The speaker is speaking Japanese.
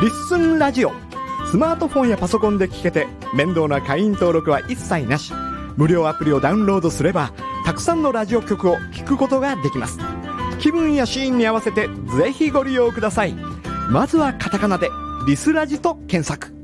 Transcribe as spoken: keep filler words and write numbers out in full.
リッスンラジオ。スマートフォンやパソコンで聞けて面倒な会員登録は一切なし。無料アプリをダウンロードすればたくさんのラジオ局を聞くことができます。気分やシーンに合わせてぜひご利用ください。まずはカタカナでリスラジと検索。